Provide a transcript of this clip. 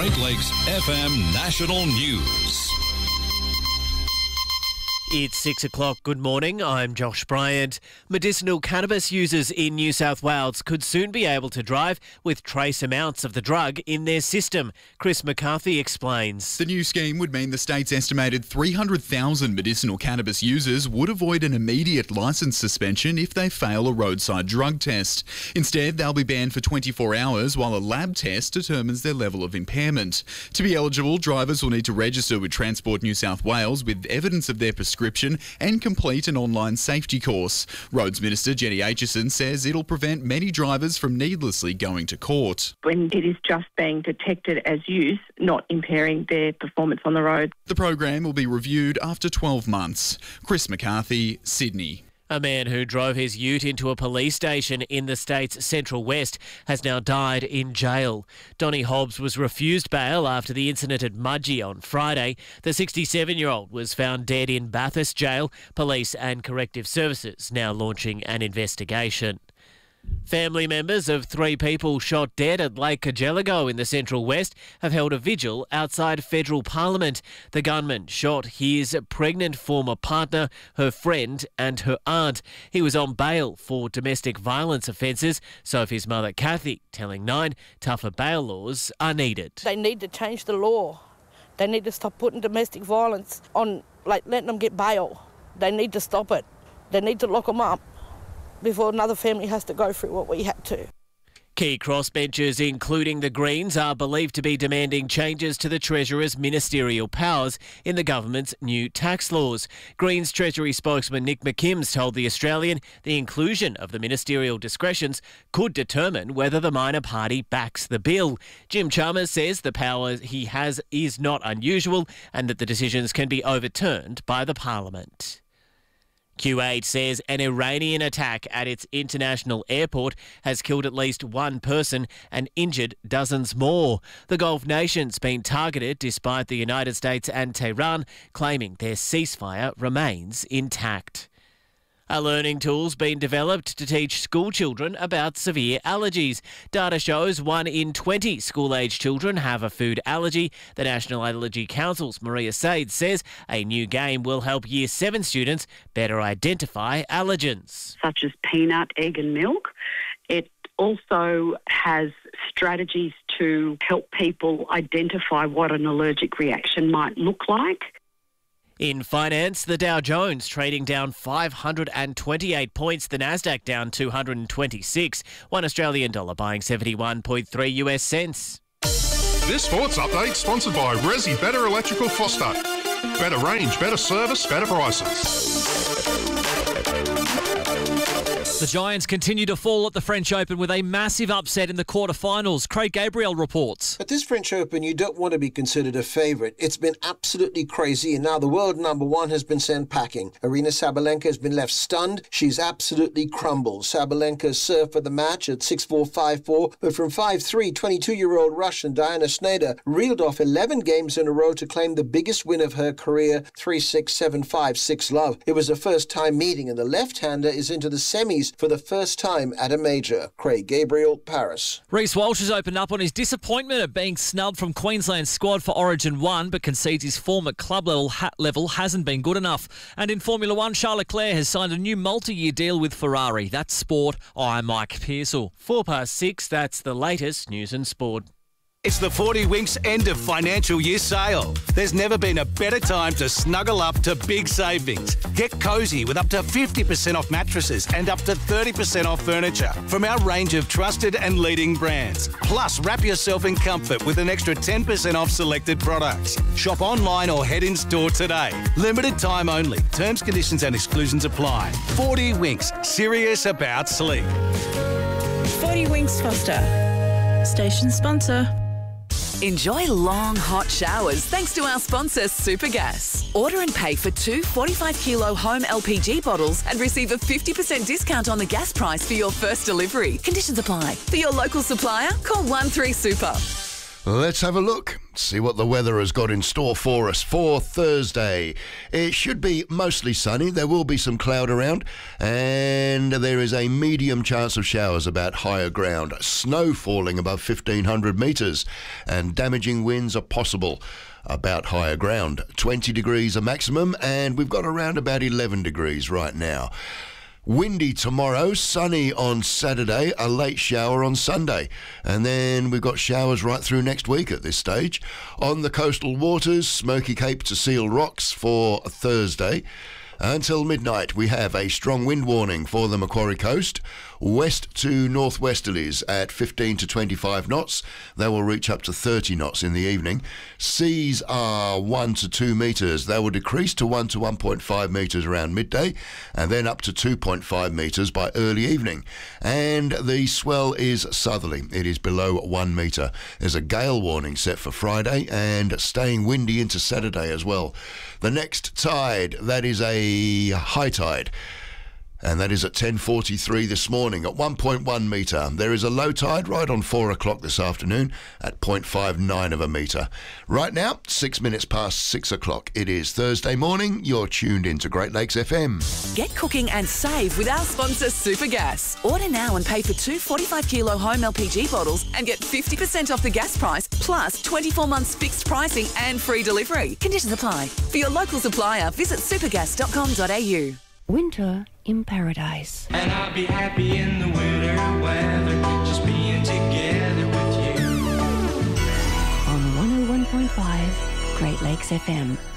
Great Lakes FM National News. It's 6 o'clock. Good morning. I'm Josh Bryant. Medicinal cannabis users in New South Wales could soon be able to drive with trace amounts of the drug in their system. Chris McCarthy explains. The new scheme would mean the state's estimated 300,000 medicinal cannabis users would avoid an immediate licence suspension if they fail a roadside drug test. Instead, they'll be banned for 24 hours while a lab test determines their level of impairment. To be eligible, drivers will need to register with Transport New South Wales with evidence of their prescription and complete an online safety course. Roads Minister Jenny Aitchison says it'll prevent many drivers from needlessly going to court. When it is just being detected as use, not impairing their performance on the road. The program will be reviewed after 12 months. Chris McCarthy, Sydney. A man who drove his ute into a police station in the state's Central West has now died in jail. Donnie Hobbs was refused bail after the incident at Mudgee on Friday. The 67-year-old was found dead in Bathurst Jail. Police and Corrective Services now launching an investigation. Family members of 3 people shot dead at Lake Cargelligo in the Central West have held a vigil outside federal parliament. The gunman shot his pregnant former partner, her friend and her aunt. He was on bail for domestic violence offences. Sophie's mother, Kathy, telling Nine tougher bail laws are needed. They need to change the law. They need to stop putting domestic violence on, letting them get bail. They need to stop it. They need to lock them up before another family has to go through what we had to. Key crossbenchers, including the Greens, are believed to be demanding changes to the Treasurer's ministerial powers in the government's new tax laws. Greens Treasury spokesman Nick McKims told The Australian the inclusion of the ministerial discretions could determine whether the minor party backs the bill. Jim Chalmers says the power he has is not unusual and that the decisions can be overturned by the Parliament. Kuwait says an Iranian attack at its international airport has killed at least 1 person and injured dozens more. The Gulf nation's been targeted despite the United States and Tehran claiming their ceasefire remains intact. A learning tool's been developed to teach school children about severe allergies. Data shows 1 in 20 school-age children have a food allergy. The National Allergy Council's Maria Sade says a new game will help Year 7 students better identify allergens. Such as peanut, egg and milk. It also has strategies to help people identify what an allergic reaction might look like. In finance, the Dow Jones trading down 528 points, the Nasdaq down 226, $1 Australian dollar buying 71.3 US cents. This sports update sponsored by Resi Better Electrical Foster. Better range, better service, better prices. The Giants continue to fall at the French Open with a massive upset in the quarterfinals. Craig Gabriel reports. At this French Open, you don't want to be considered a favourite. It's been absolutely crazy, and now the world number 1 has been sent packing. Aryna Sabalenka has been left stunned. She's absolutely crumbled. Sabalenka served for the match at 6-4, 5-4, but from 5-3, 22-year-old Russian Diana Snyder reeled off 11 games in a row to claim the biggest win of her career, 3-6, 7-5, 6-love. It was a first-time meeting, and the left-hander is into the semis for the first time at a major. Craig Gabriel, Paris. Reece Walsh has opened up on his disappointment at being snubbed from Queensland's squad for Origin 1, but concedes his form at club level hasn't been good enough. And in Formula 1, Charles Leclerc has signed a new multi-year deal with Ferrari. That's sport. I'm Mike Pearsall. 6:04, that's the latest news and sport. It's the 40 Winks end of financial year sale. There's never been a better time to snuggle up to big savings. Get cosy with up to 50% off mattresses and up to 30% off furniture from our range of trusted and leading brands. Plus, wrap yourself in comfort with an extra 10% off selected products. Shop online or head in store today. Limited time only. Terms, conditions and exclusions apply. 40 Winks. Serious about sleep. 40 Winks Foster. Station sponsor. Enjoy long, hot showers thanks to our sponsor, Supergas. Order and pay for 2 45-kilo home LPG bottles and receive a 50% discount on the gas price for your first delivery. Conditions apply. For your local supplier, call 13-SUPER. Let's have a look, see what the weather has got in store for us for Thursday. It should be mostly sunny. There will be some cloud around, and there is a medium chance of showers about higher ground. Snow falling above 1,500 metres, and damaging winds are possible about higher ground. 20 degrees a maximum, and we've got around about 11 degrees right now. Windy tomorrow, sunny on Saturday, a late shower on Sunday. And then we've got showers right through next week at this stage. On the coastal waters, Smoky Cape to Seal Rocks for Thursday. Until midnight, we have a strong wind warning for the Macquarie Coast. West to northwesterlies at 15 to 25 knots. They will reach up to 30 knots in the evening. Seas are 1 to 2 metres. They will decrease to 1 to 1.5 metres around midday, and then up to 2.5 metres by early evening. And the swell is southerly. It is below 1 metre. There's a gale warning set for Friday, and staying windy into Saturday as well. The next tide, that is a high tide, and that is at 10:43 this morning at 1.1 metre. There is a low tide right on 4 o'clock this afternoon at 0.59 of a metre. Right now, 6 minutes past 6 o'clock. It is Thursday morning. You're tuned into Great Lakes FM. Get cooking and save with our sponsor Supergas. Order now and pay for 2 45-kilo home LPG bottles and get 50% off the gas price, plus 24 months fixed pricing and free delivery. Conditions apply. For your local supplier, visit supergas.com.au. Winter in Paradise. And I'll be happy in the winter weather, just being together with you. On 101.5 Great Lakes FM.